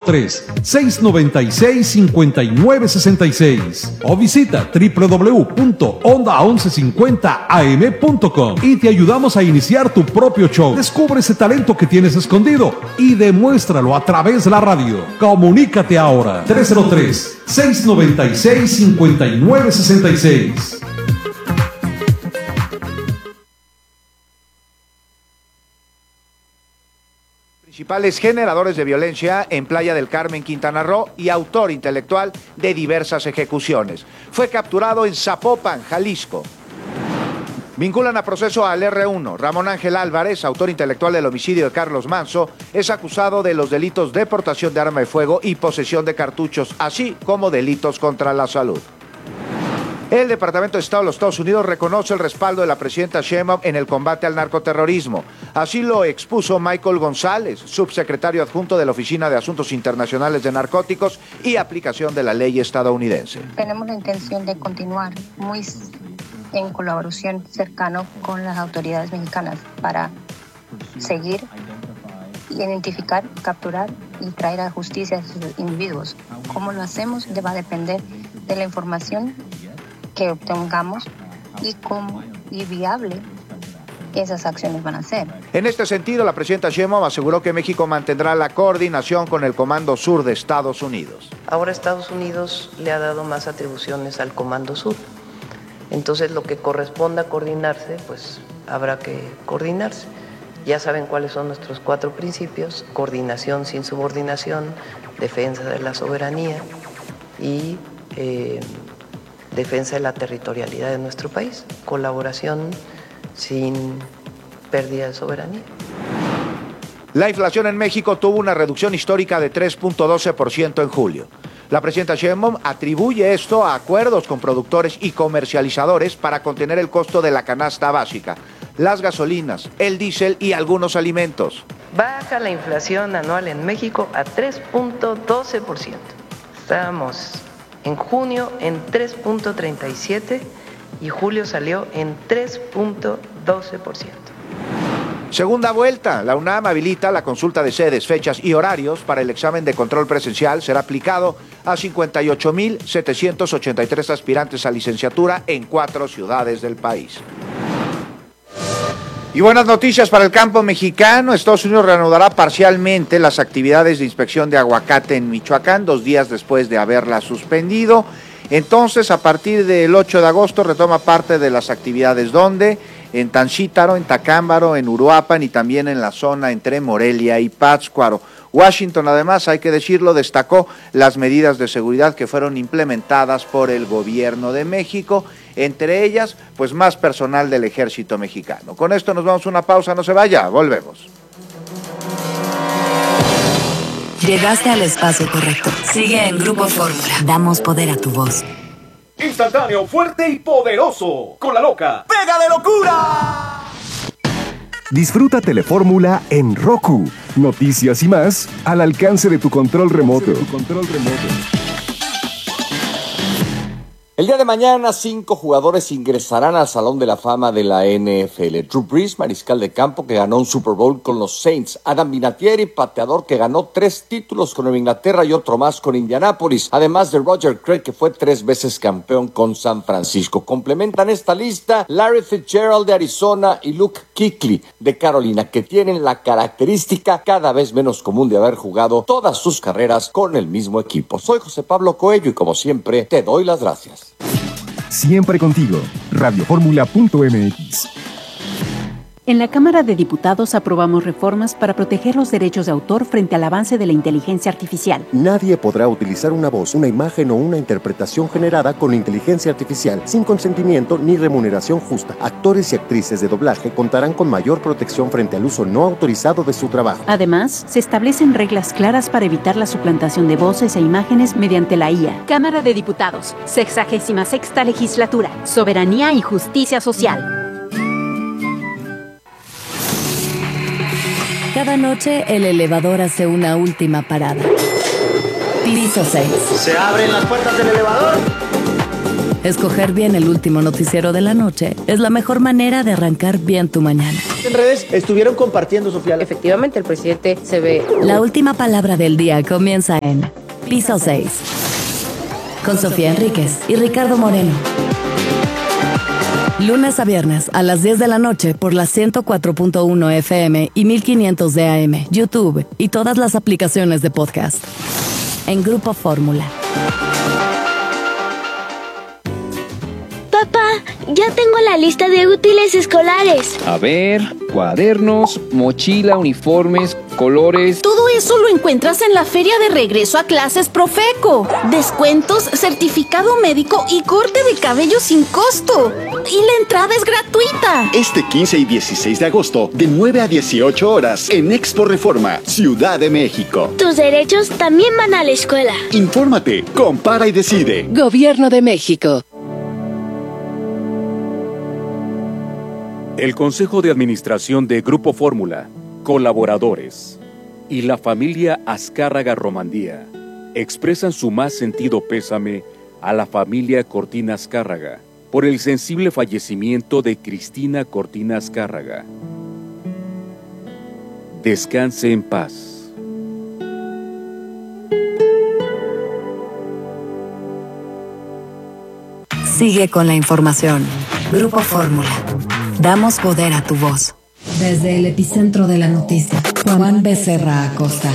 303-696-5966 o visita www.onda1150am.com y te ayudamos a iniciar tu propio show. Descubre ese talento que tienes escondido y demuéstralo a través de la radio. Comunícate ahora. 303-696-5966. Principales generadores de violencia en Playa del Carmen, Quintana Roo, y autor intelectual de diversas ejecuciones. Fue capturado en Zapopan, Jalisco. Vinculan a proceso al R1. Ramón Ángel Álvarez, autor intelectual del homicidio de Carlos Manso, es acusado de los delitos de portación de arma de fuego y posesión de cartuchos, así como delitos contra la salud. El Departamento de Estado de los Estados Unidos reconoce el respaldo de la presidenta Sheinbaum en el combate al narcoterrorismo. Así lo expuso Michael González, subsecretario adjunto de la Oficina de Asuntos Internacionales de Narcóticos y Aplicación de la Ley estadounidense. Tenemos la intención de continuar muy en colaboración cercano con las autoridades mexicanas para seguir, identificar, capturar y traer a justicia a sus individuos. ¿Cómo lo hacemos? Va a depender de la información que obtengamos y cómo y viable esas acciones van a ser. En este sentido, la presidenta Sheinbaum aseguró que México mantendrá la coordinación con el Comando Sur de Estados Unidos. Ahora Estados Unidos le ha dado más atribuciones al Comando Sur. Entonces, lo que corresponda coordinarse, pues habrá que coordinarse. Ya saben cuáles son nuestros 4 principios: coordinación sin subordinación, defensa de la soberanía y defensa de la territorialidad de nuestro país, colaboración sin pérdida de soberanía. La inflación en México tuvo una reducción histórica de 3.12% en julio. La presidenta Sheinbaum atribuye esto a acuerdos con productores y comercializadores para contener el costo de la canasta básica, las gasolinas, el diésel y algunos alimentos. Baja la inflación anual en México a 3.12%. Estábamos en junio en 3.37% y julio salió en 3.12%. Segunda vuelta. La UNAM habilita la consulta de sedes, fechas y horarios para el examen de control presencial. Será aplicado a 58.783 aspirantes a licenciatura en 4 ciudades del país. Y buenas noticias para el campo mexicano. Estados Unidos reanudará parcialmente las actividades de inspección de aguacate en Michoacán, 2 días después de haberla suspendido. Entonces, a partir del 8 de agosto retoma parte de las actividades donde en Tancítaro, en Tacámbaro, en Uruapan y también en la zona entre Morelia y Pátzcuaro. Washington, además, hay que decirlo, destacó las medidas de seguridad que fueron implementadas por el gobierno de México, entre ellas, pues más personal del ejército mexicano. Con esto nos vamos a una pausa, no se vaya, volvemos. Llegaste al espacio correcto. Sigue en Grupo Fórmula. Damos poder a tu voz. Instantáneo, fuerte y poderoso. Con la loca. ¡Pega de locura! Disfruta Telefórmula en Roku. Noticias y más al alcance de tu control remoto. El día de mañana, 5 jugadores ingresarán al Salón de la Fama de la NFL. Drew Brees, mariscal de campo, que ganó un Super Bowl con los Saints. Adam Vinatieri, pateador, que ganó 3 títulos con Nueva Inglaterra y otro más con Indianápolis. Además de Roger Craig, que fue 3 veces campeón con San Francisco. Complementan esta lista Larry Fitzgerald de Arizona y Luke Kuechly de Carolina, que tienen la característica cada vez menos común de haber jugado todas sus carreras con el mismo equipo. Soy José Pablo Coello y, como siempre, te doy las gracias. Siempre contigo. Radioformula.mx. En la Cámara de Diputados aprobamos reformas para proteger los derechos de autor frente al avance de la inteligencia artificial. Nadie podrá utilizar una voz, una imagen o una interpretación generada con inteligencia artificial sin consentimiento ni remuneración justa. Actores y actrices de doblaje contarán con mayor protección frente al uso no autorizado de su trabajo. Además, se establecen reglas claras para evitar la suplantación de voces e imágenes mediante la IA. Cámara de Diputados, 66ª Legislatura, Soberanía y Justicia Social. Cada noche el elevador hace una última parada. Piso 6. Se abren las puertas del elevador. Escoger bien el último noticiero de la noche es la mejor manera de arrancar bien tu mañana. En redes estuvieron compartiendo, Sofía. Efectivamente, el presidente se ve. La última palabra del día comienza en Piso 6. Con Sofía Enríquez y Ricardo Moreno. Lunes a viernes a las 10 de la noche por la 104.1 FM y 1500 de AM, YouTube y todas las aplicaciones de podcast. En Grupo Fórmula. Papá, ya tengo la lista de útiles escolares. A ver, cuadernos, mochila, uniformes, colores. Todo eso lo encuentras en la Feria de Regreso a Clases Profeco. Descuentos, certificado médico y corte de cabello sin costo. Y la entrada es gratuita. Este 15 y 16 de agosto, de 9 a 18 horas, en Expo Reforma, Ciudad de México. Tus derechos también van a la escuela. Infórmate, compara y decide. Gobierno de México. El Consejo de Administración de Grupo Fórmula, colaboradores y la familia Azcárraga Romandía expresan su más sentido pésame a la familia Cortina Azcárraga por el sensible fallecimiento de Cristina Cortina Azcárraga. Descanse en paz. Sigue con la información. Grupo Fórmula. Damos poder a tu voz. Desde el epicentro de la noticia, Juan Becerra Acosta.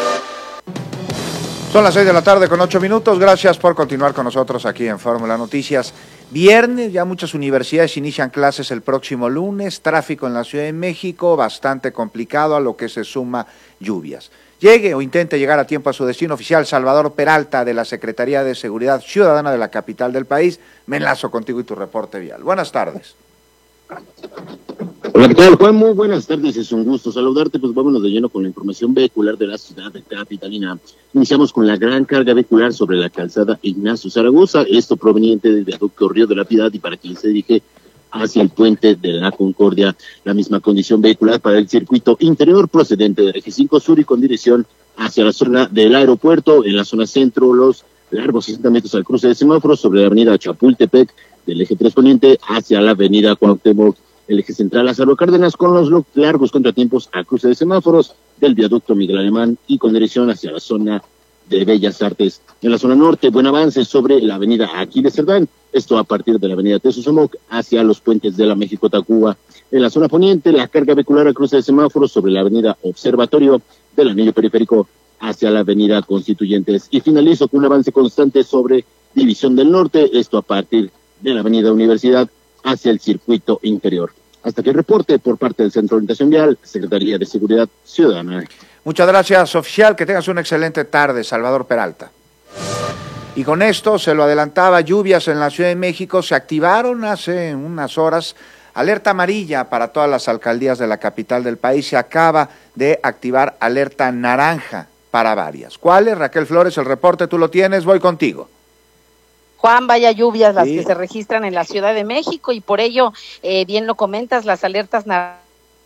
Son las 6 de la tarde con 8 minutos. Gracias por continuar con nosotros aquí en Fórmula Noticias. Viernes, ya muchas universidades inician clases el próximo lunes. Tráfico en la Ciudad de México bastante complicado, a lo que se suma lluvias. Llegue o intente llegar a tiempo a su destino oficial. Salvador Peralta, de la Secretaría de Seguridad Ciudadana de la capital del país. Me enlazo contigo y tu reporte vial. Buenas tardes. Hola, ¿qué tal, Juan? Muy buenas tardes, es un gusto saludarte. Pues vámonos de lleno con la información vehicular de la ciudad capitalina. Iniciamos con la gran carga vehicular sobre la calzada Ignacio Zaragoza, esto proveniente del viaducto Río de la Piedad y para quien se dirige hacia el puente de la Concordia. La misma condición vehicular para el circuito interior procedente del eje 5 sur y con dirección hacia la zona del aeropuerto. En la zona centro, los largos asentamientos al cruce de semáforos sobre la avenida Chapultepec, del eje 3 poniente hacia la avenida Cuauhtémoc, el eje central Lázaro Cárdenas, con los largos contratiempos al cruce de semáforos del viaducto Miguel Alemán y con dirección hacia la zona de Bellas Artes. En la zona norte, buen avance sobre la avenida Aquiles Cerdán, esto a partir de la avenida Tesosomoc hacia los puentes de la México-Tacuba. En la zona poniente, la carga vehicular al cruce de semáforos sobre la avenida Observatorio del anillo periférico hacia la avenida Constituyentes. Y finalizo con un avance constante sobre División del Norte, esto a partir de la avenida Universidad hacia el circuito interior. Hasta aquí el reporte por parte del Centro de Orientación Vial, Secretaría de Seguridad Ciudadana. Muchas gracias, oficial. Que tengas una excelente tarde, Salvador Peralta. Y con esto, se lo adelantaba, lluvias en la Ciudad de México. Se activaron hace unas horas alerta amarilla para todas las alcaldías de la capital del país. Se acaba de activar alerta naranja para varias. ¿Cuáles? Raquel Flores, el reporte tú lo tienes, voy contigo. Juan, vaya lluvias las que se registran en la Ciudad de México y por ello, bien lo comentas, las alertas naranjas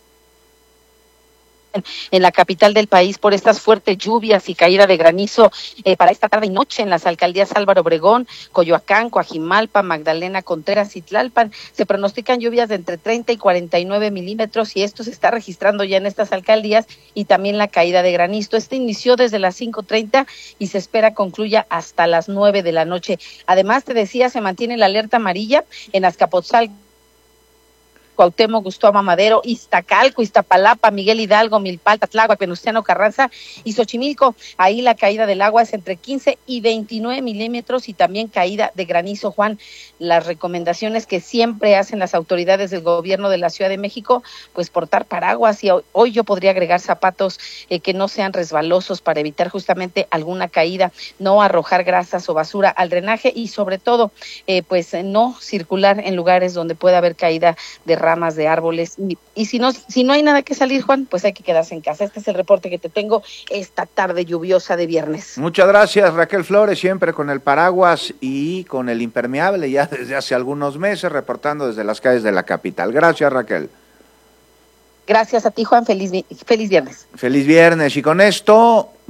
en la capital del país por estas fuertes lluvias y caída de granizo para esta tarde y noche en las alcaldías Álvaro Obregón, Coyoacán, Coajimalpa, Magdalena Contreras y Tlalpan. Se pronostican lluvias de entre 30 y 49 milímetros y esto se está registrando ya en estas alcaldías y también la caída de granizo. Este inició desde las 5:30 y se espera concluya hasta las 9 de la noche. Además, te decía, se mantiene la alerta amarilla en Azcapotzalco, Cuauhtémoc, Gustavo Madero, Iztacalco, Iztapalapa, Miguel Hidalgo, Milpalta, Tláhuac, Venustiano Carranza y Xochimilco. Ahí la caída del agua es entre 15 y 29 milímetros y también caída de granizo, Juan. Las recomendaciones que siempre hacen las autoridades del gobierno de la Ciudad de México, pues portar paraguas y hoy yo podría agregar zapatos que no sean resbalosos para evitar justamente alguna caída, no arrojar grasas o basura al drenaje y sobre todo, pues no circular en lugares donde pueda haber caída de ramas de árboles y si no hay nada que salir, Juan, pues hay que quedarse en casa. Este es el reporte que te tengo esta tarde lluviosa de viernes. Muchas gracias, Raquel Flores, siempre con el paraguas y con el impermeable ya desde hace algunos meses, reportando desde las calles de la capital. Gracias, Raquel. Gracias a ti, Juan, feliz viernes. Feliz viernes, y con esto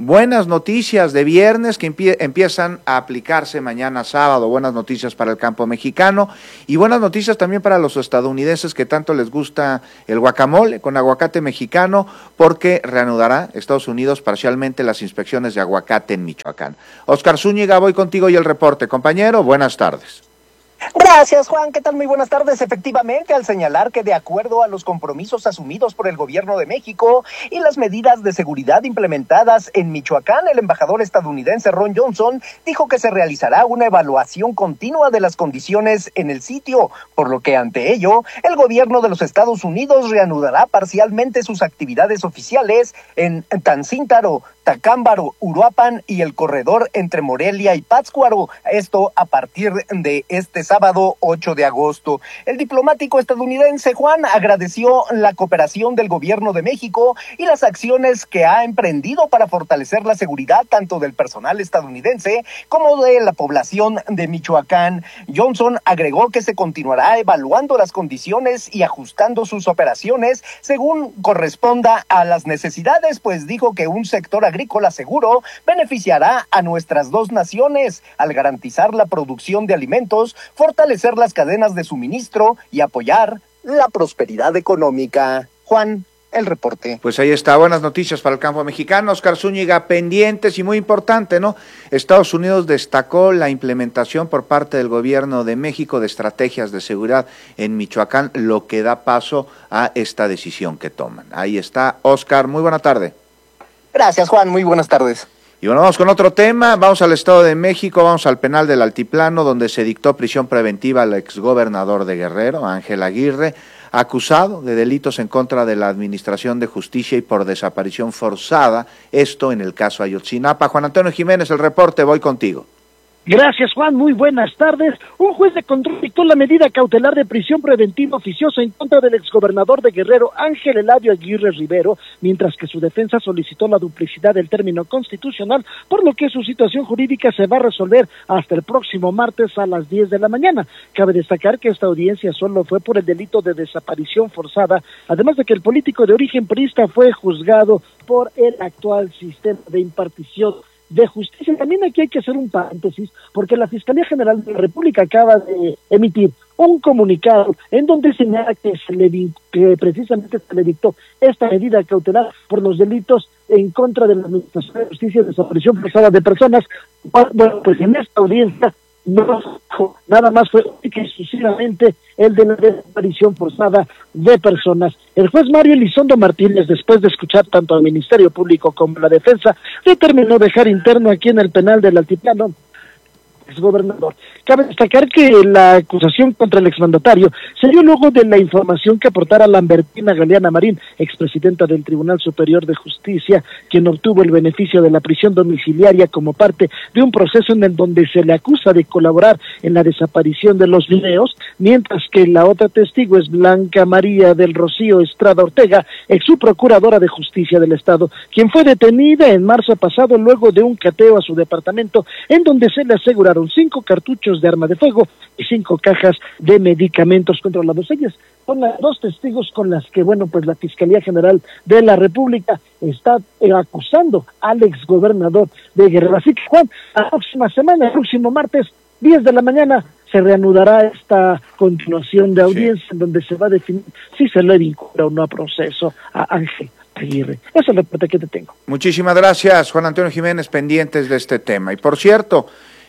buenas noticias de viernes que empiezan a aplicarse mañana sábado, buenas noticias para el campo mexicano y buenas noticias también para los estadounidenses que tanto les gusta el guacamole con aguacate mexicano, porque reanudará Estados Unidos parcialmente las inspecciones de aguacate en Michoacán. Oscar Zúñiga, voy contigo y el reporte. Compañero, buenas tardes. Gracias, Juan. ¿Qué tal? Muy buenas tardes. Efectivamente, al señalar que de acuerdo a los compromisos asumidos por el gobierno de México y las medidas de seguridad implementadas en Michoacán, el embajador estadounidense Ron Johnson dijo que se realizará una evaluación continua de las condiciones en el sitio, por lo que ante ello, el gobierno de los Estados Unidos reanudará parcialmente sus actividades oficiales en Tancíntaro, Tacámbaro, Uruapan y el corredor entre Morelia y Pátzcuaro, esto a partir de este sábado 8 de agosto. El diplomático estadounidense Juan agradeció la cooperación del gobierno de México y las acciones que ha emprendido para fortalecer la seguridad tanto del personal estadounidense como de la población de Michoacán. Johnson agregó que se continuará evaluando las condiciones y ajustando sus operaciones según corresponda a las necesidades, pues dijo que un sector agrícola seguro beneficiará a nuestras dos naciones al garantizar la producción de alimentos, fortalecer las cadenas de suministro y apoyar la prosperidad económica. Juan, el reporte. Pues ahí está, buenas noticias para el campo mexicano. Oscar Zúñiga, pendientes y muy importante, ¿no? Estados Unidos destacó la implementación por parte del gobierno de México de estrategias de seguridad en Michoacán, lo que da paso a esta decisión que toman. Ahí está, Oscar, muy buena tarde. Gracias, Juan, muy buenas tardes. Y bueno, vamos con otro tema, vamos al Estado de México, vamos al penal del Altiplano, donde se dictó prisión preventiva al exgobernador de Guerrero, Ángel Aguirre, acusado de delitos en contra de la Administración de Justicia y por desaparición forzada, esto en el caso Ayotzinapa. Juan Antonio Jiménez, el reporte, voy contigo. Gracias, Juan. Muy buenas tardes. Un juez de control dictó la medida cautelar de prisión preventiva oficiosa en contra del exgobernador de Guerrero, Ángel Eladio Aguirre Rivero, mientras que su defensa solicitó la duplicidad del término constitucional, por lo que su situación jurídica se va a resolver hasta el próximo martes a las 10 de la mañana. Cabe destacar que esta audiencia solo fue por el delito de desaparición forzada, además de que el político de origen priista fue juzgado por el actual sistema de impartición de justicia. También aquí hay que hacer un paréntesis, porque la Fiscalía General de la República acaba de emitir un comunicado en donde señala que precisamente se le dictó esta medida cautelar por los delitos en contra de la Administración de Justicia y desaparición forzada de personas. Bueno, pues en esta audiencia no, nada más fue exclusivamente el de la desaparición forzada de personas. El juez Mario Elizondo Martínez, después de escuchar tanto al Ministerio Público como la defensa, determinó dejar interno aquí en el penal del Altiplano exgobernador. Cabe destacar que la acusación contra el exmandatario se dio luego de la información que aportara Lambertina Galeana Marín, expresidenta del Tribunal Superior de Justicia, quien obtuvo el beneficio de la prisión domiciliaria como parte de un proceso en el donde se le acusa de colaborar en la desaparición de los videos, mientras que la otra testigo es Blanca María del Rocío Estrada Ortega, ex subprocuradora de Justicia del Estado, quien fue detenida en marzo pasado luego de un cateo a su departamento, en donde se le aseguraron 5 cartuchos de arma de fuego y 5 cajas de medicamentos controlados. Ellas son las dos testigos con las que, bueno, pues la Fiscalía General de la República está acusando al exgobernador de Guerrero. Así que, Juan, la próxima semana, el próximo martes, 10 de la mañana, se reanudará esta continuación de audiencia en donde se va a definir si se le vincula o no a proceso a Ángel Aguirre. Ese es el reporte que te tengo. Muchísimas gracias, Juan Antonio Jiménez, pendientes de este tema. Y por cierto,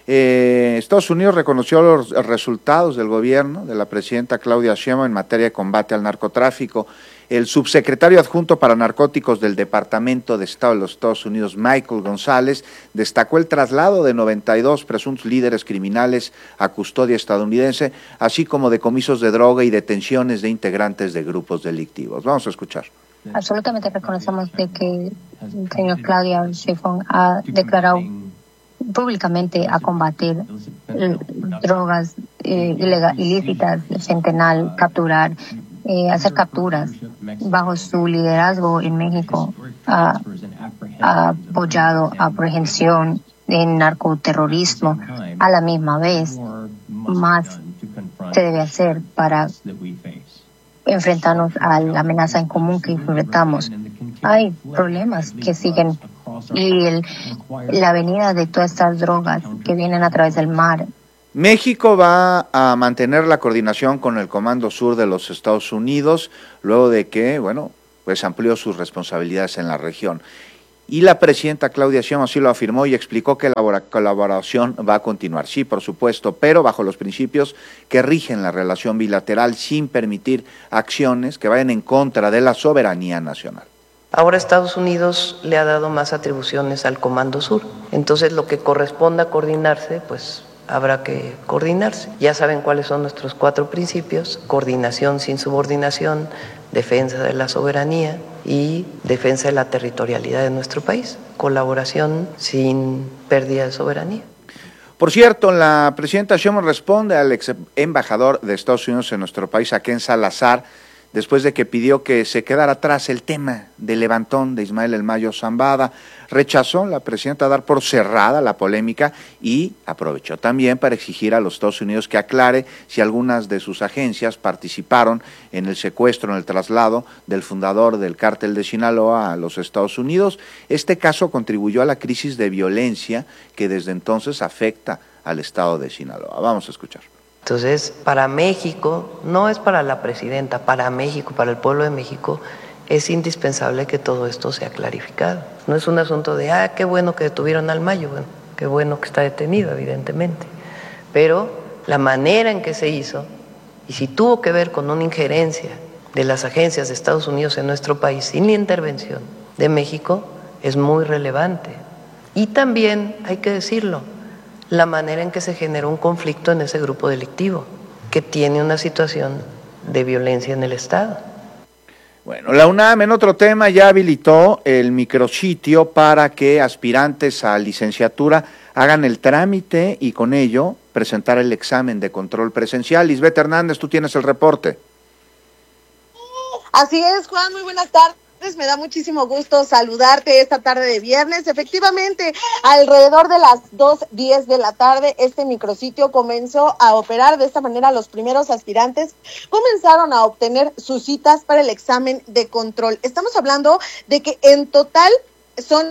Estados Unidos reconoció los resultados del gobierno de la presidenta Claudia Sheinbaum en materia de combate al narcotráfico. El subsecretario adjunto para narcóticos del Departamento de Estado de los Estados Unidos, Michael González, destacó el traslado de 92 presuntos líderes criminales a custodia estadounidense, así como decomisos de droga y detenciones de integrantes de grupos delictivos. Vamos a escuchar. Absolutamente reconocemos de que el señor Claudia Sheinbaum ha declarado públicamente a combatir drogas ilícitas, fentanil, capturar, hacer capturas bajo su liderazgo en México. Ha apoyado a prevención en narcoterrorismo. A la misma vez, más se debe hacer para enfrentarnos a la amenaza en común que enfrentamos. Hay problemas que siguen y la venida de todas estas drogas que vienen a través del mar. México va a mantener la coordinación con el Comando Sur de los Estados Unidos, luego de que, pues amplió sus responsabilidades en la región. Y la presidenta Claudia Sheinbaum así lo afirmó y explicó que la colaboración va a continuar. Sí, por supuesto, pero bajo los principios que rigen la relación bilateral, sin permitir acciones que vayan en contra de la soberanía nacional. Ahora Estados Unidos le ha dado más atribuciones al Comando Sur. Entonces, lo que corresponda coordinarse, pues habrá que coordinarse. Ya saben cuáles son nuestros 4 principios: coordinación sin subordinación, defensa de la soberanía y defensa de la territorialidad de nuestro país, colaboración sin pérdida de soberanía. Por cierto, la presidenta Sheinbaum responde al ex embajador de Estados Unidos en nuestro país, a Ken Salazar, después de que pidió que se quedara atrás el tema del levantón de Ismael El Mayo Zambada. Rechazó la presidenta dar por cerrada la polémica y aprovechó también para exigir a los Estados Unidos que aclare si algunas de sus agencias participaron en el secuestro, en el traslado del fundador del cártel de Sinaloa a los Estados Unidos. Este caso contribuyó a la crisis de violencia que desde entonces afecta al estado de Sinaloa. Vamos a escuchar. Entonces, para México, no es para la presidenta, para México, para el pueblo de México, es indispensable que todo esto sea clarificado. No es un asunto de, qué bueno que detuvieron al Mayo, bueno, qué bueno que está detenido, evidentemente. Pero la manera en que se hizo, y si tuvo que ver con una injerencia de las agencias de Estados Unidos en nuestro país, sin la intervención de México, es muy relevante. Y también, hay que decirlo, la manera en que se generó un conflicto en ese grupo delictivo, que tiene una situación de violencia en el Estado. Bueno, la UNAM en otro tema ya habilitó el micrositio para que aspirantes a licenciatura hagan el trámite y con ello presentar el examen de control presencial. Lisbeth Hernández, tú tienes el reporte. Así es, Juan, muy buenas tardes. Me da muchísimo gusto saludarte esta tarde de viernes. Efectivamente, alrededor de las 2:10 de la tarde, este micrositio comenzó a operar. De esta manera, los primeros aspirantes comenzaron a obtener sus citas para el examen de control. Estamos hablando de que en total son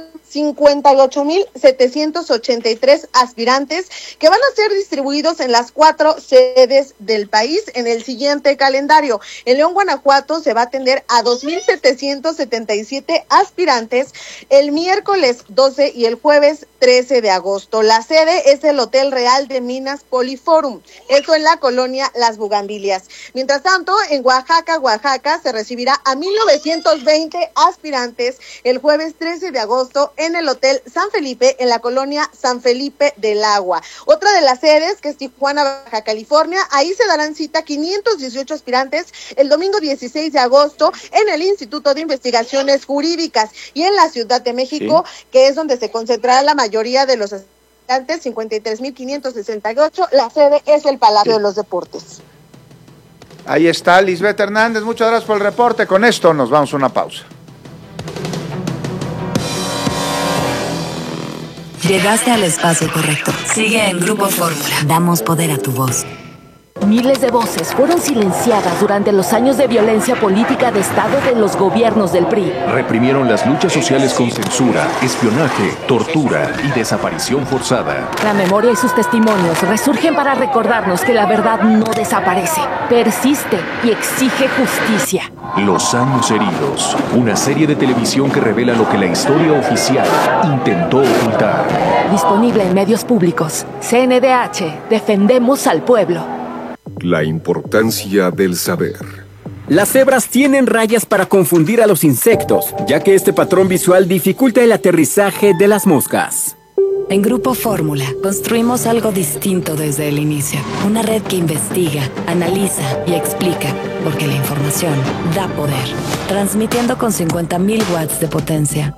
58,783 aspirantes que van a ser distribuidos en las 4 sedes del país en el siguiente calendario. En León, Guanajuato, se va a atender a 2,777 aspirantes el miércoles 12 y el jueves 13 de agosto. La sede es el Hotel Real de Minas Poliforum, esto en la colonia Las Bugambilias. Mientras tanto, en Oaxaca, se recibirá a 1,920 aspirantes el jueves 13 de agosto en el Hotel San Felipe, en la colonia San Felipe del Agua. Otra de las sedes, que es Tijuana, Baja California, ahí se darán cita 518 aspirantes el domingo 16 de agosto en el Instituto de Investigaciones Jurídicas. Y en la Ciudad de México, que es donde se concentrará la mayoría de los aspirantes, 53,568, la sede es el Palacio de los Deportes. Ahí está Lisbeth Hernández, muchas gracias por el reporte. Con esto nos vamos a una pausa. Llegaste al espacio correcto. Sigue en Grupo Fórmula. Damos poder a tu voz. Miles de voces fueron silenciadas durante los años de violencia política de Estado de los gobiernos del PRI. Reprimieron las luchas sociales con censura, espionaje, tortura y desaparición forzada. La memoria y sus testimonios resurgen para recordarnos que la verdad no desaparece, persiste y exige justicia. Los años heridos, una serie de televisión que revela lo que la historia oficial intentó ocultar. Disponible en medios públicos. CNDH, defendemos al pueblo. La importancia del saber. Las cebras tienen rayas para confundir a los insectos, ya que este patrón visual dificulta el aterrizaje de las moscas. En Grupo Fórmula construimos algo distinto desde el inicio. Una red que investiga, analiza y explica, porque la información da poder. Transmitiendo con 50,000 watts de potencia.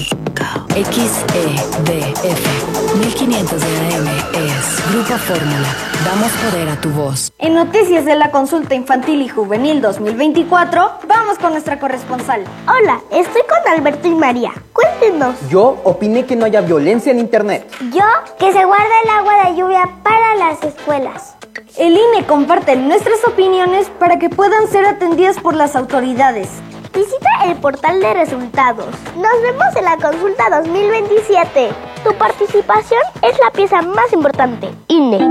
XEDF 1500 de AM es Grupo Fórmula. Damos poder a tu voz. En noticias de la consulta infantil y juvenil 2024, vamos con nuestra corresponsal. Hola, estoy con Alberto y María. Cuéntenos. Yo opiné que no haya violencia en internet. Yo, que se guarde el agua de lluvia para las escuelas. El INE comparte nuestras opiniones para que puedan ser atendidas por las autoridades. Visita el portal de resultados. Nos vemos en la consulta 2027. Tu participación es la pieza más importante. INE.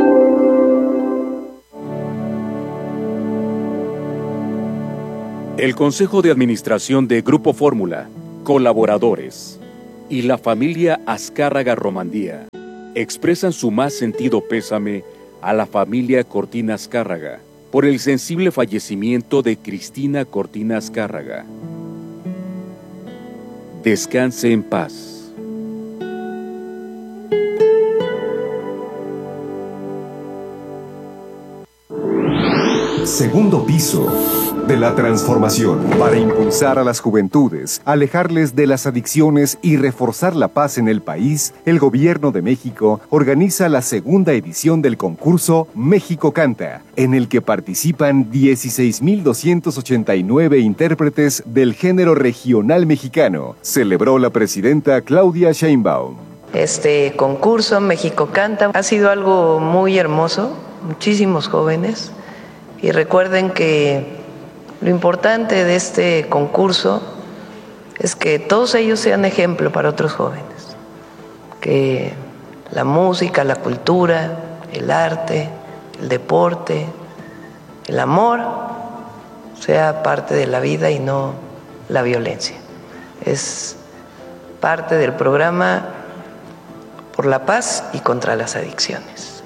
El Consejo de Administración de Grupo Fórmula, colaboradores y la familia Azcárraga Romandía expresan su más sentido pésame a la familia Cortina Azcárraga por el sensible fallecimiento de Cristina Cortina Azcárraga. Descanse en paz. Segundo piso de la transformación. Para impulsar a las juventudes, alejarles de las adicciones y reforzar la paz en el país, el Gobierno de México organiza la segunda edición del concurso México Canta, en el que participan 16,289 intérpretes del género regional mexicano, celebró la presidenta Claudia Sheinbaum. Este concurso México Canta ha sido algo muy hermoso, muchísimos jóvenes, y recuerden que lo importante de este concurso es que todos ellos sean ejemplo para otros jóvenes, que la música, la cultura, el arte, el deporte, el amor sea parte de la vida y no la violencia. Es parte del programa por la paz y contra las adicciones.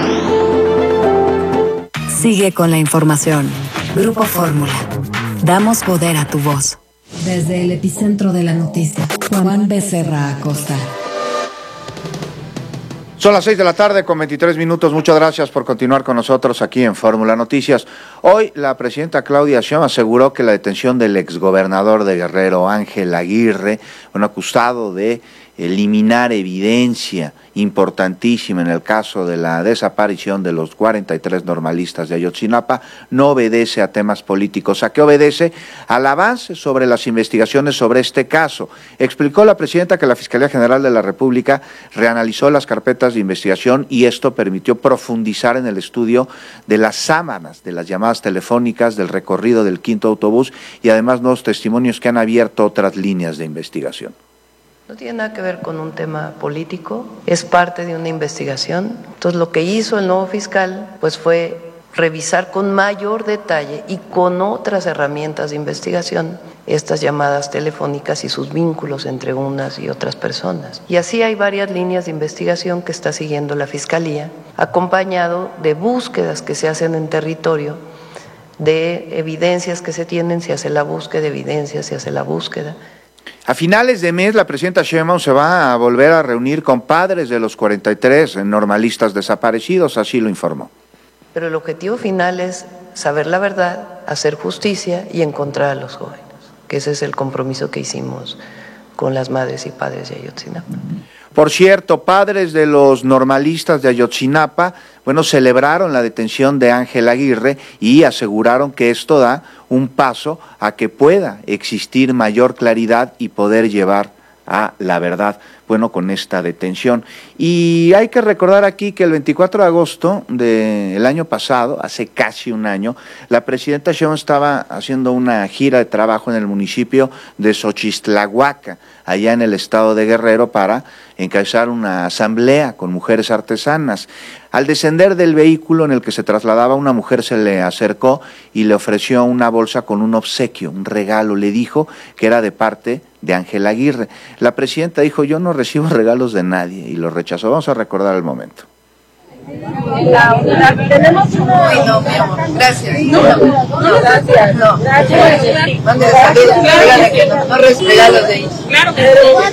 Sigue con la información. Grupo Fórmula. Damos poder a tu voz. Desde el epicentro de la noticia, Juan Becerra Acosta. Son las 6 de la tarde con 23 minutos. Muchas gracias por continuar con nosotros aquí en Fórmula Noticias. Hoy la presidenta Claudia Sheinbaum aseguró que la detención del exgobernador de Guerrero, Ángel Aguirre, acusado de eliminar evidencia importantísima en el caso de la desaparición de los 43 normalistas de Ayotzinapa, no obedece a temas políticos. ¿A qué obedece? Al avance sobre las investigaciones sobre este caso. Explicó la presidenta que la Fiscalía General de la República reanalizó las carpetas de investigación y esto permitió profundizar en el estudio de las sábanas, de las llamadas telefónicas, del recorrido del quinto autobús y además nuevos testimonios que han abierto otras líneas de investigación. No tiene nada que ver con un tema político, es parte de una investigación. Entonces lo que hizo el nuevo fiscal pues fue revisar con mayor detalle y con otras herramientas de investigación estas llamadas telefónicas y sus vínculos entre unas y otras personas. Y así hay varias líneas de investigación que está siguiendo la Fiscalía, acompañado de búsquedas que se hacen en territorio, de evidencias que se tienen, se hace la búsqueda de evidencias, se hace la búsqueda. A finales de mes, la presidenta Sheinbaum se va a volver a reunir con padres de los 43 normalistas desaparecidos, así lo informó. Pero el objetivo final es saber la verdad, hacer justicia y encontrar a los jóvenes, que ese es el compromiso que hicimos con las madres y padres de Ayotzinapa. Por cierto, padres de los normalistas de Ayotzinapa, celebraron la detención de Ángel Aguirre y aseguraron que esto da un paso a que pueda existir mayor claridad y poder llevar a la verdad, con esta detención. Y hay que recordar aquí que el 24 de agosto del año pasado, hace casi un año, la presidenta Sheinbaum estaba haciendo una gira de trabajo en el municipio de Xochistlahuaca, allá en el estado de Guerrero, para encabezar una asamblea con mujeres artesanas. Al descender del vehículo en el que se trasladaba, una mujer se le acercó y le ofreció una bolsa con un obsequio, un regalo. Le dijo que era de parte de Ángel Aguirre. La presidenta dijo: yo no recibo regalos de nadie, y lo rechazó. Vamos a recordar el momento. Tenemos uno y no, mi amor. Gracias. No, gracias. No. Mande saludos. Dígale que no recibo regalos de ellos. Claro que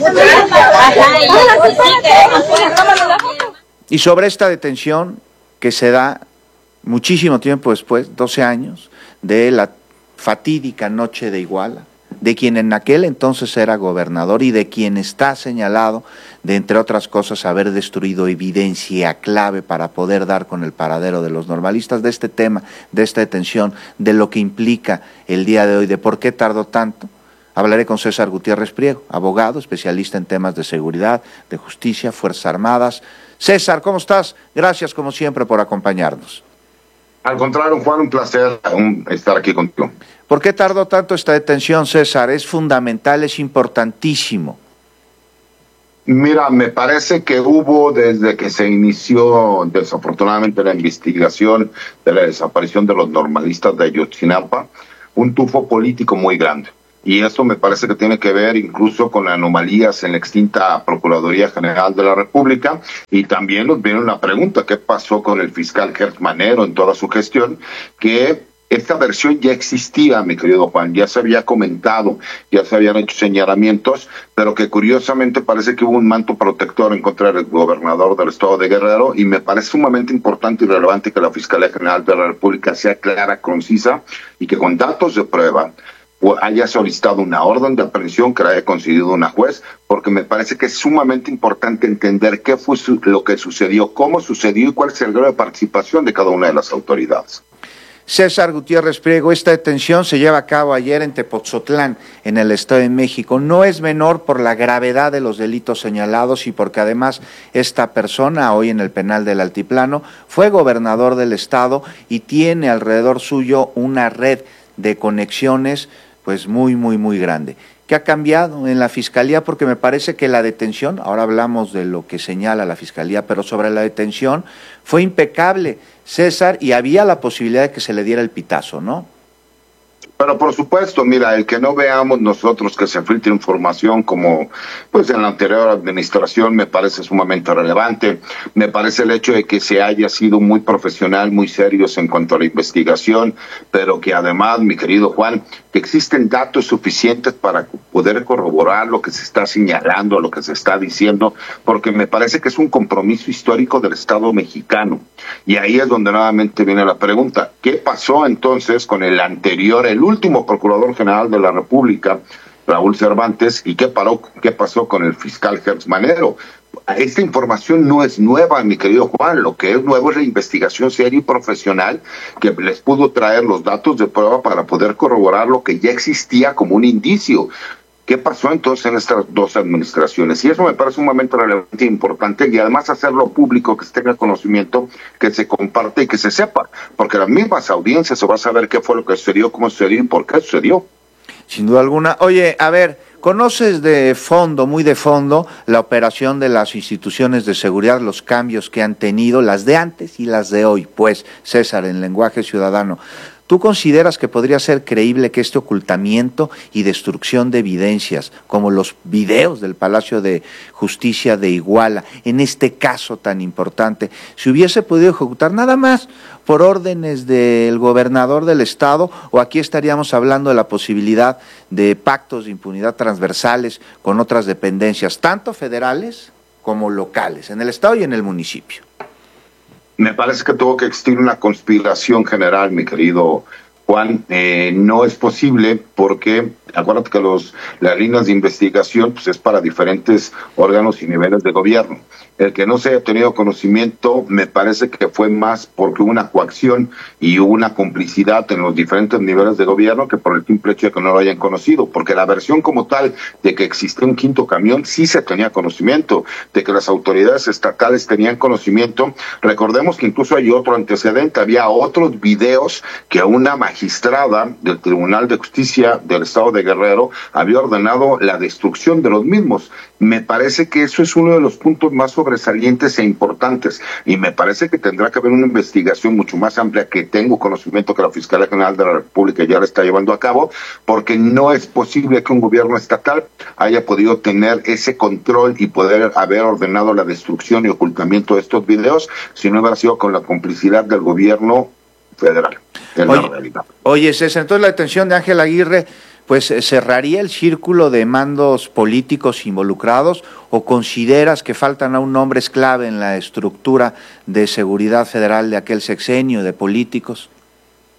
Y sobre esta detención que se da muchísimo tiempo después, 12 años, de la fatídica noche de Iguala, de quien en aquel entonces era gobernador y de quien está señalado de, entre otras cosas, haber destruido evidencia clave para poder dar con el paradero de los normalistas, de este tema, de esta detención, de lo que implica el día de hoy, de por qué tardó tanto. Hablaré con César Gutiérrez Priego, abogado, especialista en temas de seguridad, de justicia, Fuerzas Armadas. César, ¿cómo estás? Gracias, como siempre, por acompañarnos. Al contrario, Juan, un placer estar aquí contigo. ¿Por qué tardó tanto esta detención, César? Es fundamental, es importantísimo. Mira, me parece que hubo, desde que se inició desafortunadamente la investigación de la desaparición de los normalistas de Ayotzinapa, un tufo político muy grande. Y esto me parece que tiene que ver incluso con anomalías en la extinta Procuraduría General de la República, y también nos viene una pregunta: ¿qué pasó con el fiscal Gertz Manero en toda su gestión? Que esta versión ya existía, mi querido Juan, ya se había comentado, ya se habían hecho señalamientos, pero que curiosamente parece que hubo un manto protector en contra del gobernador del estado de Guerrero, y me parece sumamente importante y relevante que la Fiscalía General de la República sea clara, concisa, y que con datos de prueba haya solicitado una orden de aprehensión que la haya concedido una juez, porque me parece que es sumamente importante entender qué fue lo que sucedió, cómo sucedió y cuál es el grado de participación de cada una de las autoridades. César Gutiérrez Priego, esta detención se lleva a cabo ayer en Tepotzotlán, en el Estado de México. No es menor por la gravedad de los delitos señalados y porque además esta persona, hoy en el penal del Altiplano, fue gobernador del Estado y tiene alrededor suyo una red de conexiones pues muy grande. ¿Qué ha cambiado en la Fiscalía? Porque me parece que la detención, ahora hablamos de lo que señala la Fiscalía, pero sobre la detención fue impecable, César, y había la posibilidad de que se le diera el pitazo, ¿no? Pero por supuesto, mira, el que no veamos nosotros que se filtre información como pues en la anterior administración me parece sumamente relevante. Me parece el hecho de que se haya sido muy profesional, muy serios en cuanto a la investigación, pero que además, mi querido Juan, que existen datos suficientes para poder corroborar lo que se está señalando, lo que se está diciendo, porque me parece que es un compromiso histórico del Estado mexicano. Y ahí es donde nuevamente viene la pregunta: ¿qué pasó entonces con el anterior, el último Procurador General de la República, Raúl Cervantes, y qué pasó con el fiscal Gertz Manero? Esta información no es nueva, mi querido Juan. Lo que es nuevo es la investigación seria y profesional que les pudo traer los datos de prueba para poder corroborar lo que ya existía como un indicio. ¿Qué pasó entonces en estas dos administraciones? Y eso me parece sumamente relevante e importante, y además hacerlo público, que se tenga conocimiento, que se comparte y que se sepa, porque las mismas audiencias se va a saber qué fue lo que sucedió, cómo sucedió y por qué sucedió. Sin duda alguna. Oye, a ver, ¿conoces de fondo, muy de fondo, la operación de las instituciones de seguridad, los cambios que han tenido, las de antes y las de hoy? Pues, César, en lenguaje ciudadano, ¿tú consideras que podría ser creíble que este ocultamiento y destrucción de evidencias, como los videos del Palacio de Justicia de Iguala, en este caso tan importante, se hubiese podido ejecutar nada más por órdenes del gobernador del Estado, o aquí estaríamos hablando de la posibilidad de pactos de impunidad transversales con otras dependencias, tanto federales como locales, en el Estado y en el municipio? Me parece que tuvo que existir una conspiración general, mi querido Juan. No es posible porque, acuérdate que las líneas de investigación pues es para diferentes órganos y niveles de gobierno. El que no se haya tenido conocimiento me parece que fue más porque hubo una coacción y hubo una complicidad en los diferentes niveles de gobierno que por el simple hecho de que no lo hayan conocido, porque la versión como tal de que existía un quinto camión sí se tenía conocimiento, de que las autoridades estatales tenían conocimiento. Recordemos que incluso hay otro antecedente, había otros videos que una magistrada del Tribunal de Justicia del Estado de Guerrero había ordenado la destrucción de los mismos. Me parece que eso es uno de los puntos más sobresalientes e importantes, y me parece que tendrá que haber una investigación mucho más amplia, que tengo conocimiento que la Fiscalía General de la República ya la está llevando a cabo, porque no es posible que un gobierno estatal haya podido tener ese control y poder haber ordenado la destrucción y ocultamiento de estos videos si no hubiera sido con la complicidad del gobierno federal. Es la realidad. Oye, César, entonces la detención de Ángel Aguirre pues cerraría el círculo de mandos políticos involucrados, o consideras que faltan aún nombres clave en la estructura de seguridad federal de aquel sexenio de políticos?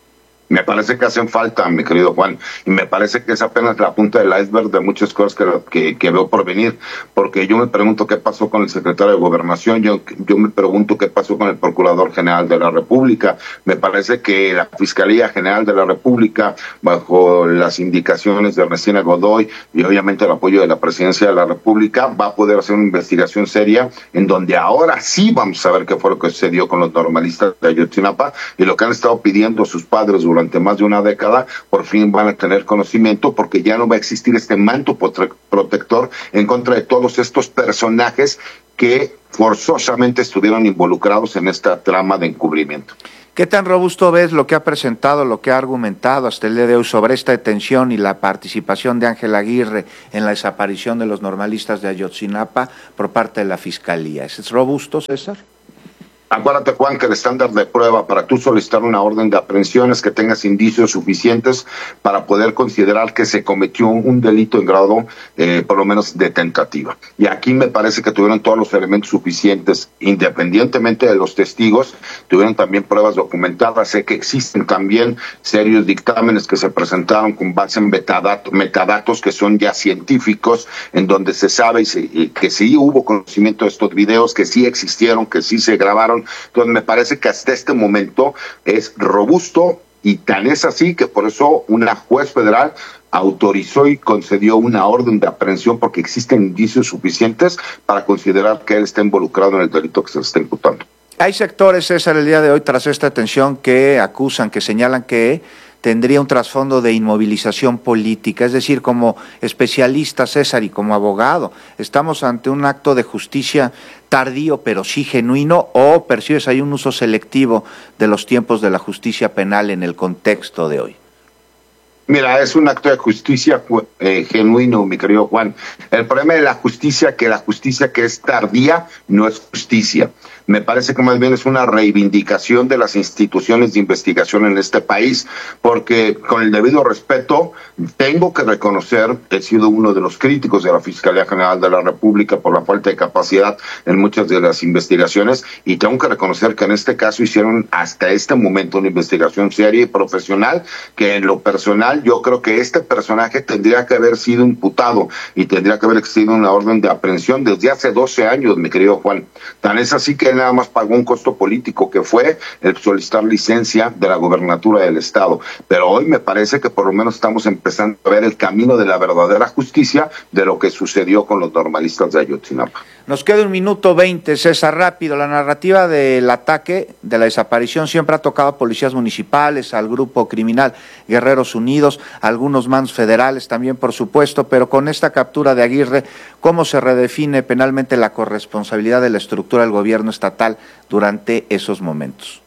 Me parece que hacen falta, mi querido Juan, y me parece que es apenas la punta del iceberg de muchas cosas que veo por venir, porque yo me pregunto qué pasó con el secretario de Gobernación, yo me pregunto qué pasó con el Procurador General de la República. Me parece que la Fiscalía General de la República, bajo las indicaciones de Ernestina Godoy y obviamente el apoyo de la Presidencia de la República, va a poder hacer una investigación seria en donde ahora sí vamos a ver qué fue lo que sucedió con los normalistas de Ayotzinapa, y lo que han estado pidiendo sus padres durante más de una década, por fin van a tener conocimiento, porque ya no va a existir este manto protector en contra de todos estos personajes que forzosamente estuvieron involucrados en esta trama de encubrimiento. ¿Qué tan robusto ves lo que ha presentado, lo que ha argumentado hasta el día de hoy sobre esta detención y la participación de Ángel Aguirre en la desaparición de los normalistas de Ayotzinapa por parte de la Fiscalía? ¿Es robusto, César? Acuérdate, Juan, que el estándar de prueba para tú solicitar una orden de aprehensión es que tengas indicios suficientes para poder considerar que se cometió un delito en grado, por lo menos, de tentativa. Y aquí me parece que tuvieron todos los elementos suficientes, independientemente de los testigos, tuvieron también pruebas documentadas. Sé que existen también serios dictámenes que se presentaron con base en metadatos que son ya científicos, en donde se sabe que sí hubo conocimiento de estos videos, que sí existieron, que sí se grabaron. Entonces me parece que hasta este momento es robusto, y tan es así que por eso una juez federal autorizó y concedió una orden de aprehensión, porque existen indicios suficientes para considerar que él está involucrado en el delito que se le está imputando. Hay sectores, César, el día de hoy, tras esta detención, que acusan, que señalan que tendría un trasfondo de inmovilización política, es decir, como especialista, César, y como abogado, ¿estamos ante un acto de justicia tardío pero sí genuino, o percibes ahí un uso selectivo de los tiempos de la justicia penal en el contexto de hoy? Mira, es un acto de justicia genuino, mi querido Juan. El problema de la justicia que es tardía no es justicia. Me parece que más bien es una reivindicación de las instituciones de investigación en este país, porque con el debido respeto tengo que reconocer que he sido uno de los críticos de la Fiscalía General de la República por la falta de capacidad en muchas de las investigaciones, y tengo que reconocer que en este caso hicieron hasta este momento una investigación seria y profesional, que en lo personal yo creo que este personaje tendría que haber sido imputado y tendría que haber existido una orden de aprehensión desde hace 12 años, mi querido Juan. Tan es así que nada más pagó un costo político, que fue el solicitar licencia de la gobernatura del estado. Pero hoy me parece que por lo menos estamos empezando a ver el camino de la verdadera justicia de lo que sucedió con los normalistas de Ayotzinapa. Nos queda 1 minuto 20, César, rápido. La narrativa del ataque, de la desaparición, siempre ha tocado a policías municipales, al grupo criminal Guerreros Unidos, a algunos mandos federales también, por supuesto, pero con esta captura de Aguirre, ¿cómo se redefine penalmente la corresponsabilidad de la estructura del gobierno estatal durante esos momentos?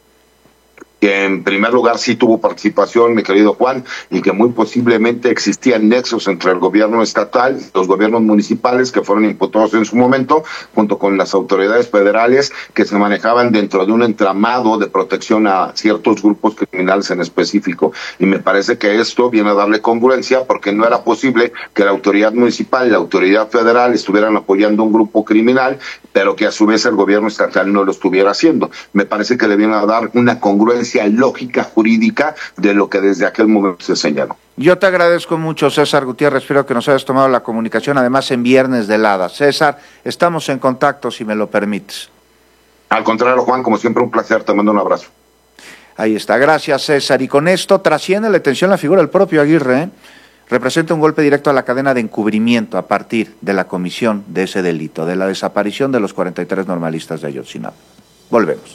Que en primer lugar sí tuvo participación, mi querido Juan, y que muy posiblemente existían nexos entre el gobierno estatal y los gobiernos municipales que fueron imputados en su momento, junto con las autoridades federales que se manejaban dentro de un entramado de protección a ciertos grupos criminales en específico. Y me parece que esto viene a darle congruencia, porque no era posible que la autoridad municipal y la autoridad federal estuvieran apoyando un grupo criminal, pero que a su vez el gobierno estatal no lo estuviera haciendo. Me parece que le viene a dar una congruencia lógica jurídica de lo que desde aquel momento se señaló. Yo te agradezco mucho, César Gutiérrez, espero que nos hayas tomado la comunicación, además en Viernes de Helada. César, estamos en contacto, si me lo permites. Al contrario, Juan, como siempre un placer, te mando un abrazo. Ahí está, gracias, César. Y con esto trasciende la detención la figura del propio Aguirre, representa un golpe directo a la cadena de encubrimiento a partir de la comisión de ese delito, de la desaparición de los 43 normalistas de Ayotzinapa. Volvemos.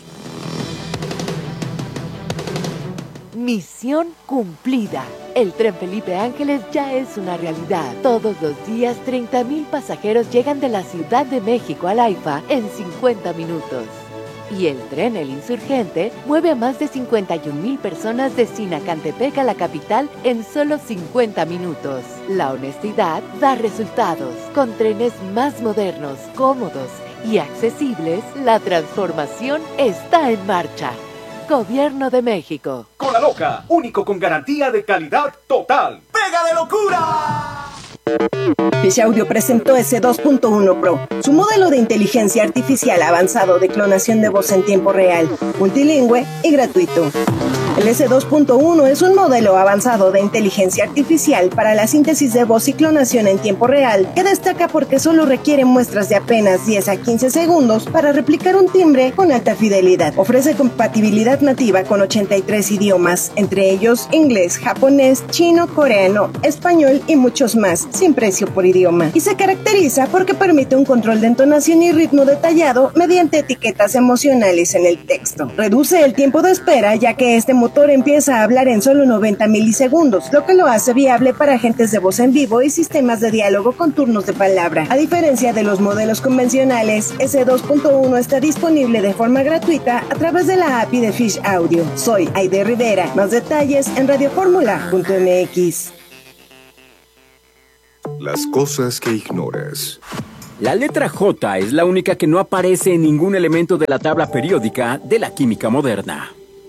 Misión cumplida. El tren Felipe Ángeles ya es una realidad. Todos los días 30,000 pasajeros llegan de la Ciudad de México al AIFA en 50 minutos. Y el tren El Insurgente mueve a más de 51,000 personas de Sinacantepec a la capital en solo 50 minutos. La honestidad da resultados. Con trenes más modernos, cómodos y accesibles, la transformación está en marcha. Gobierno de México. Cola Loca, único con garantía de calidad total. ¡Pega de locura! PC Audio presentó S2.1 Pro, su modelo de inteligencia artificial avanzado de clonación de voz en tiempo real, multilingüe y gratuito. El S2.1 es un modelo avanzado de inteligencia artificial para la síntesis de voz y clonación en tiempo real, que destaca porque solo requiere muestras de apenas 10 a 15 segundos para replicar un timbre con alta fidelidad. Ofrece compatibilidad nativa con 83 idiomas, entre ellos inglés, japonés, chino, coreano, español y muchos más, sin precio por idioma. Y se caracteriza porque permite un control de entonación y ritmo detallado mediante etiquetas emocionales en el texto. Reduce el tiempo de espera, ya que este motor empieza a hablar en solo 90 milisegundos, lo que lo hace viable para agentes de voz en vivo y sistemas de diálogo con turnos de palabra. A diferencia de los modelos convencionales, S2.1 está disponible de forma gratuita a través de la API de Fish Audio. Soy Aide Rivera. Más detalles en radioformula.mx. Las cosas que ignoras. La letra J es la única que no aparece en ningún elemento de la tabla periódica de la química moderna.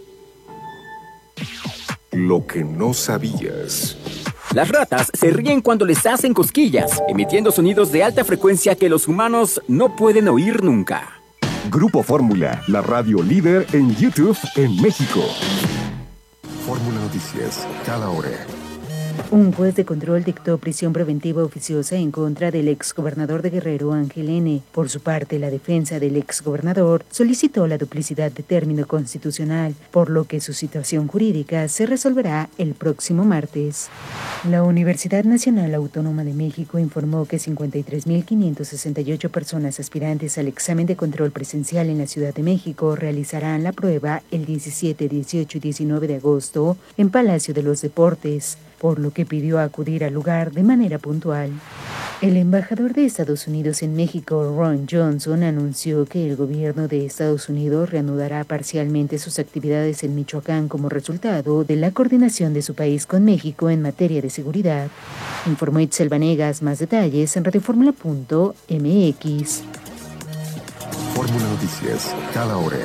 Lo que no sabías. Las ratas se ríen cuando les hacen cosquillas, emitiendo sonidos de alta frecuencia que los humanos no pueden oír nunca. Grupo Fórmula, la radio líder en YouTube en México. Fórmula Noticias, cada hora. Un juez de control dictó prisión preventiva oficiosa en contra del exgobernador de Guerrero, Ángel N. Por su parte, la defensa del exgobernador solicitó la duplicidad de término constitucional, por lo que su situación jurídica se resolverá el próximo martes. La Universidad Nacional Autónoma de México informó que 53.568 personas aspirantes al examen de control presencial en la Ciudad de México realizarán la prueba el 17, 18 y 19 de agosto en Palacio de los Deportes, por lo que pidió acudir al lugar de manera puntual. El embajador de Estados Unidos en México, Ron Johnson, anunció que el gobierno de Estados Unidos reanudará parcialmente sus actividades en Michoacán como resultado de la coordinación de su país con México en materia de seguridad. Informó Itzel Vanegas. Más detalles en radioformula.mx. Fórmula Noticias, cada hora.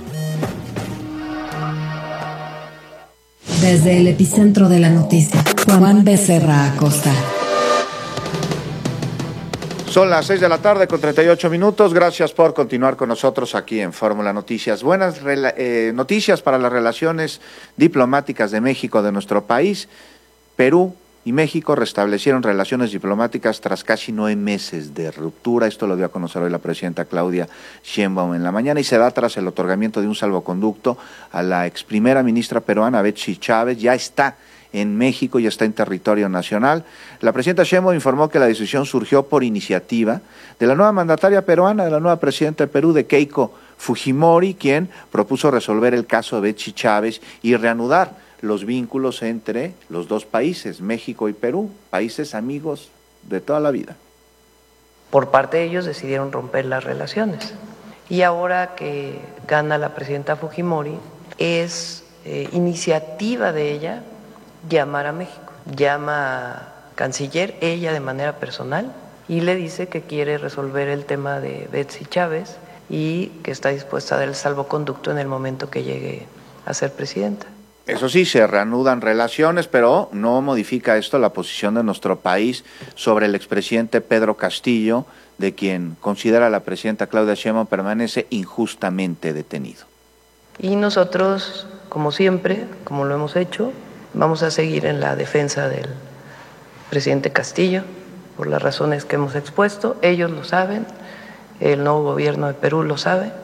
Desde el epicentro de la noticia, Juan Becerra Acosta. Son las 6 de la tarde con 38 minutos. Gracias por continuar con nosotros aquí en Fórmula Noticias. Buenas noticias para las relaciones diplomáticas de México, de nuestro país. Perú y México restablecieron relaciones diplomáticas tras casi 9 meses de ruptura. Esto lo dio a conocer hoy la presidenta Claudia Sheinbaum en la mañana y se da tras el otorgamiento de un salvoconducto a la ex primera ministra peruana, Betsy Chávez. Ya está en México, ya está en territorio nacional. La presidenta Sheinbaum informó que la decisión surgió por iniciativa de la nueva mandataria peruana, de la nueva presidenta de Perú, de Keiko Fujimori, quien propuso resolver el caso de Betsy Chávez y reanudar los vínculos entre los dos países, México y Perú, países amigos de toda la vida. Por parte de ellos decidieron romper las relaciones. Y ahora que gana la presidenta Fujimori, es iniciativa de ella llamar a México. Llama a canciller, ella de manera personal, y le dice que quiere resolver el tema de Betsy Chávez y que está dispuesta a dar el salvoconducto en el momento que llegue a ser presidenta. Eso sí, se reanudan relaciones, pero no modifica esto la posición de nuestro país sobre el expresidente Pedro Castillo, de quien considera la presidenta Claudia Sheinbaum permanece injustamente detenido. Y nosotros, como siempre, como lo hemos hecho, vamos a seguir en la defensa del presidente Castillo, por las razones que hemos expuesto. Ellos lo saben, el nuevo gobierno de Perú lo sabe,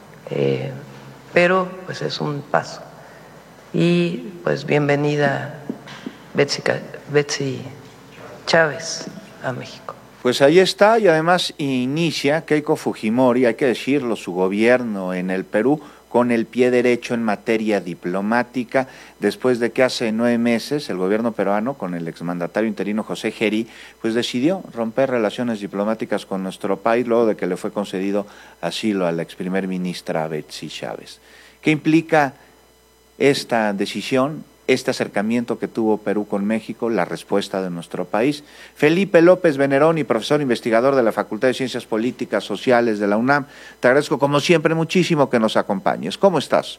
pero pues es un paso. Y pues bienvenida Betsy Chávez a México. Pues ahí está, y además inicia Keiko Fujimori, hay que decirlo, su gobierno en el Perú con el pie derecho en materia diplomática, después de que hace 9 meses el gobierno peruano, con el exmandatario interino José Gerí, pues decidió romper relaciones diplomáticas con nuestro país, luego de que le fue concedido asilo a la ex primer ministra Betsy Chávez. ¿Qué implica esta decisión, este acercamiento que tuvo Perú con México, la respuesta de nuestro país? Felipe López Veneroni, profesor investigador de la Facultad de Ciencias Políticas Sociales de la UNAM, te agradezco como siempre muchísimo que nos acompañes. ¿Cómo estás?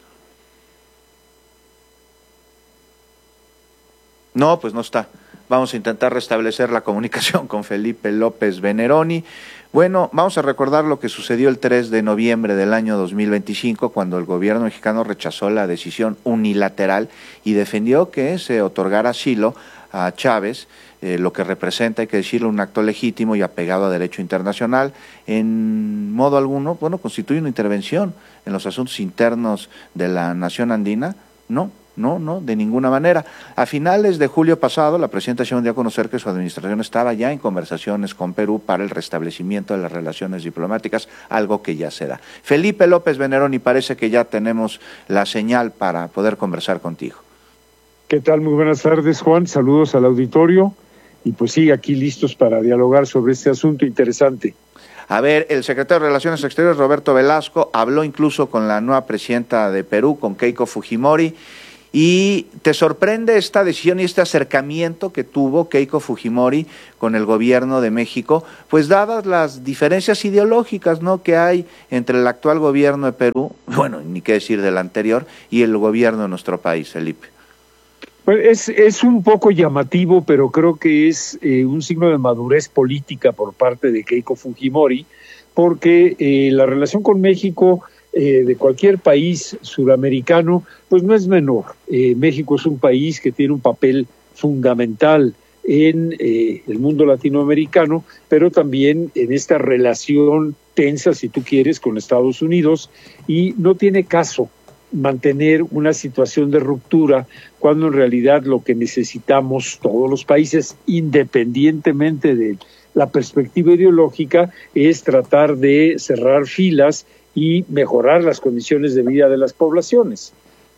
No, pues no está. Vamos a intentar restablecer la comunicación con Felipe López Veneroni. Bueno, vamos a recordar lo que sucedió el 3 de noviembre del año 2025, cuando el gobierno mexicano rechazó la decisión unilateral y defendió que se otorgara asilo a Chávez, lo que representa, hay que decirlo, un acto legítimo y apegado a derecho internacional. En modo alguno, bueno, constituye una intervención en los asuntos internos de la nación andina. No, de ninguna manera. A finales de julio pasado, la presidenta Sheinbaum dio a conocer que su administración estaba ya en conversaciones con Perú para el restablecimiento de las relaciones diplomáticas, algo que ya se da. Felipe López Veneroni, parece que ya tenemos la señal para poder conversar contigo. ¿Qué tal? Muy buenas tardes, Juan. Saludos al auditorio. Y pues sí, aquí listos para dialogar sobre este asunto interesante. A ver, el secretario de Relaciones Exteriores, Roberto Velasco, habló incluso con la nueva presidenta de Perú, con Keiko Fujimori. ¿Y te sorprende esta decisión y este acercamiento que tuvo Keiko Fujimori con el gobierno de México? Pues dadas las diferencias ideológicas, ¿no?, que hay entre el actual gobierno de Perú, bueno, ni qué decir del anterior, y el gobierno de nuestro país, Felipe. Pues es un poco llamativo, pero creo que es un signo de madurez política por parte de Keiko Fujimori, porque la relación con México de cualquier país suramericano, pues no es menor. México es un país que tiene un papel fundamental en el mundo latinoamericano, pero también en esta relación tensa, si tú quieres, con Estados Unidos, y no tiene caso mantener una situación de ruptura cuando en realidad lo que necesitamos todos los países, independientemente de la perspectiva ideológica, es tratar de cerrar filas y mejorar las condiciones de vida de las poblaciones.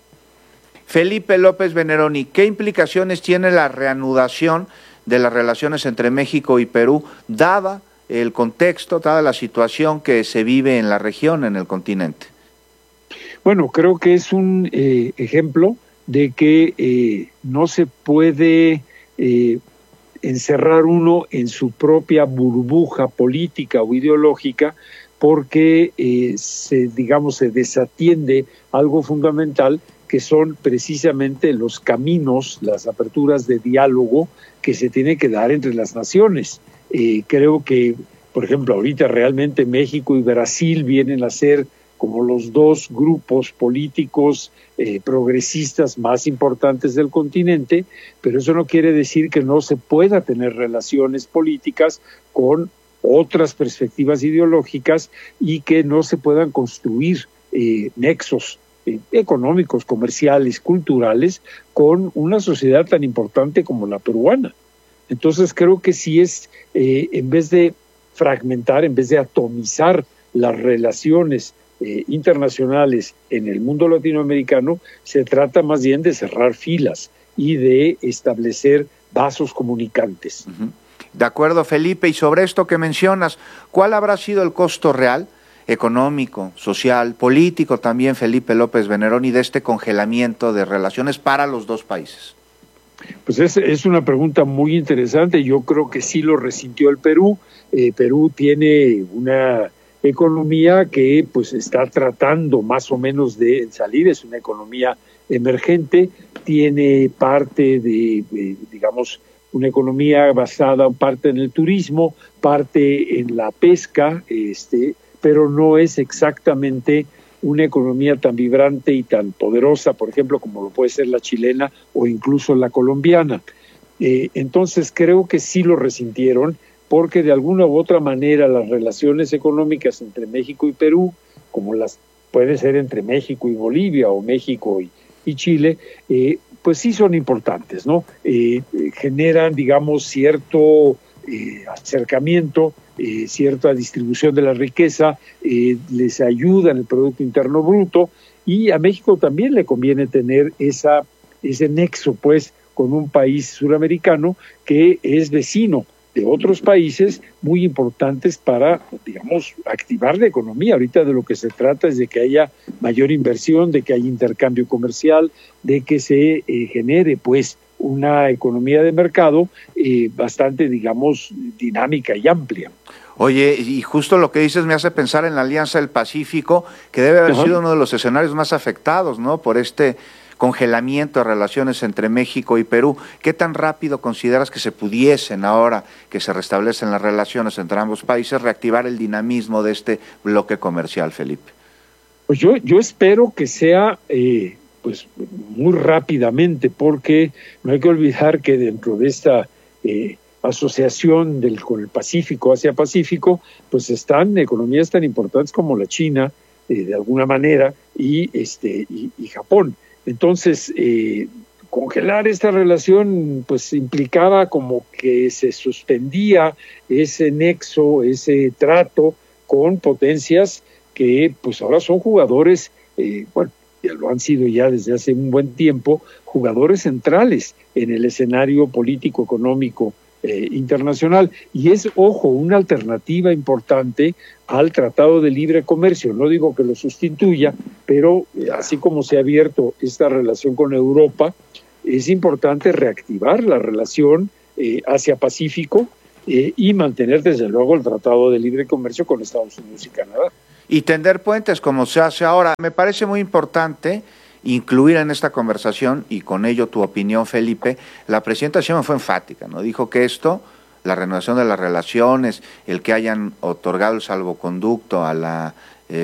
Felipe López Veneroni, ¿qué implicaciones tiene la reanudación de las relaciones entre México y Perú, dada el contexto, dada la situación que se vive en la región, en el continente? Bueno, creo que es un ejemplo de que no se puede encerrar uno en su propia burbuja política o ideológica, porque se desatiende algo fundamental, que son precisamente los caminos, las aperturas de diálogo que se tienen que dar entre las naciones. Creo que, por ejemplo, ahorita realmente México y Brasil vienen a ser como los dos grupos políticos progresistas más importantes del continente, pero eso no quiere decir que no se pueda tener relaciones políticas con otras perspectivas ideológicas y que no se puedan construir nexos económicos, comerciales, culturales con una sociedad tan importante como la peruana. Entonces creo que sí es, en vez de fragmentar, en vez de atomizar las relaciones internacionales en el mundo latinoamericano, se trata más bien de cerrar filas y de establecer vasos comunicantes. Uh-huh. De acuerdo, Felipe, y sobre esto que mencionas, ¿cuál habrá sido el costo real, económico, social, político también, Felipe López Veneroni, de este congelamiento de relaciones para los dos países? Pues es una pregunta muy interesante. Yo creo que sí lo resintió el Perú. Perú tiene una economía que pues está tratando más o menos de salir, es una economía emergente, tiene parte de digamos, una economía basada parte en el turismo, parte en la pesca, pero no es exactamente una economía tan vibrante y tan poderosa, por ejemplo, como lo puede ser la chilena o incluso la colombiana. Entonces creo que sí lo resintieron, porque de alguna u otra manera las relaciones económicas entre México y Perú, como las puede ser entre México y Bolivia o México y Chile, pues sí son importantes, ¿no? Generan, digamos, cierto acercamiento, cierta distribución de la riqueza, les ayuda en el Producto Interno Bruto, y a México también le conviene tener ese nexo, pues, con un país suramericano que es vecino de otros países muy importantes para, digamos, activar la economía. Ahorita de lo que se trata es de que haya mayor inversión, de que haya intercambio comercial, de que se genere, pues, una economía de mercado bastante, digamos, dinámica y amplia. Oye, y justo lo que dices me hace pensar en la Alianza del Pacífico, que debe haber sido uno de los escenarios más afectados, ¿no?, por este congelamiento de relaciones entre México y Perú. ¿Qué tan rápido consideras que se pudiesen, ahora que se restablecen las relaciones entre ambos países, reactivar el dinamismo de este bloque comercial, Felipe? Pues yo espero que sea pues muy rápidamente, porque no hay que olvidar que dentro de esta asociación con el Pacífico, Asia-Pacífico, pues están economías tan importantes como la China, de alguna manera, y Japón. Entonces, congelar esta relación pues implicaba como que se suspendía ese nexo, ese trato con potencias que pues ahora son jugadores, bueno, ya lo han sido ya desde hace un buen tiempo, jugadores centrales en el escenario político, económico, internacional. Y es, ojo, una alternativa importante al Tratado de Libre Comercio. No digo que lo sustituya, pero así como se ha abierto esta relación con Europa, es importante reactivar la relación Asia-Pacífico y mantener desde luego el Tratado de Libre Comercio con Estados Unidos y Canadá. Y tender puentes como se hace ahora. Me parece muy importante incluir en esta conversación, y con ello tu opinión, Felipe. La presidenta Sheinbaum fue enfática, ¿no? Dijo que esto, la renovación de las relaciones, el que hayan otorgado el salvoconducto a la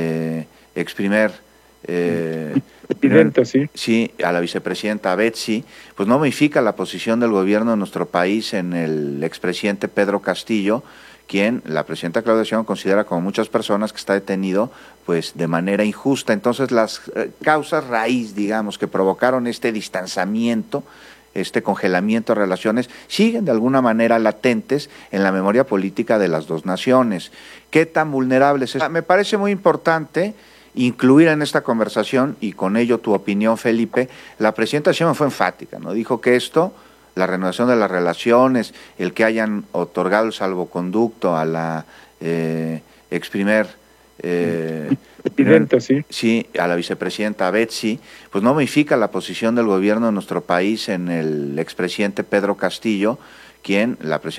Presidenta, sí, a la vicepresidenta Betsy, pues no modifica la posición del gobierno de nuestro país en el expresidente Pedro Castillo, quien la presidenta Claudia Sheinbaum considera, como muchas personas, que está detenido pues de manera injusta. Entonces las causas raíz, digamos, que provocaron este distanciamiento, este congelamiento de relaciones, siguen de alguna manera latentes en la memoria política de las dos naciones. ¿Qué tan vulnerables es? Me parece muy importante incluir en esta conversación, y con ello tu opinión, Felipe. La presidenta Sheinbaum fue enfática, ¿no? Dijo que esto, la renovación de las relaciones, el que hayan otorgado el salvoconducto a la Presidenta, sí, a la vicepresidenta Betsy, pues no modifica la posición del gobierno de nuestro país en el expresidente Pedro Castillo, quien la presidenta